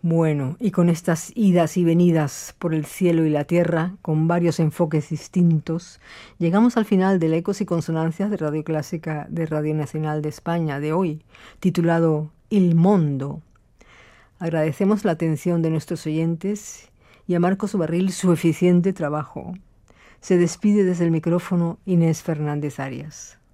Bueno, y con estas idas y venidas por el cielo y la tierra, con varios enfoques distintos, llegamos al final del Ecos y Consonancias de Radio Clásica de Radio Nacional de España de hoy, titulado Il Mondo. Agradecemos la atención de nuestros oyentes y a Marcos Barril su eficiente trabajo. Se despide desde el micrófono Inés Fernández Arias.